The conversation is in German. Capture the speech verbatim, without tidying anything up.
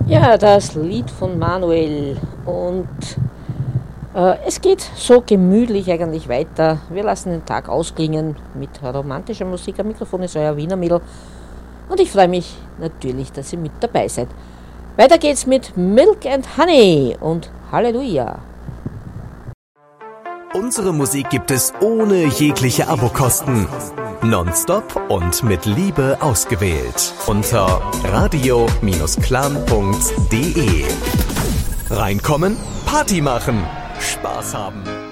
Ja, das Lied von Manuel und äh, es geht so gemütlich eigentlich weiter. Wir lassen den Tag ausklingen mit romantischer Musik. Am Mikrofon ist euer Wiener Mädel und ich freue mich natürlich, dass ihr mit dabei seid. Weiter geht's mit Milk and Honey und Halleluja. Unsere Musik gibt es ohne jegliche Abokosten. Nonstop und mit Liebe ausgewählt. Unter radio clan punkt de. Reinkommen, Party machen, Spaß haben.